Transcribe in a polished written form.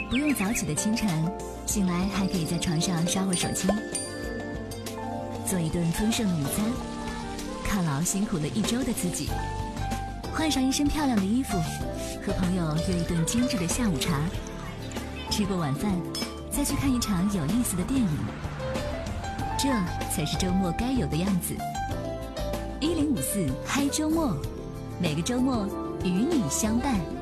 不用早起的清晨，醒来还可以在床上刷会手机，做一顿丰盛的午餐，犒劳辛苦了一周的自己，换上一身漂亮的衣服，和朋友约一顿精致的下午茶，吃过晚饭，再去看一场有意思的电影，这才是周末该有的样子。1054嗨周末，每个周末与你相伴。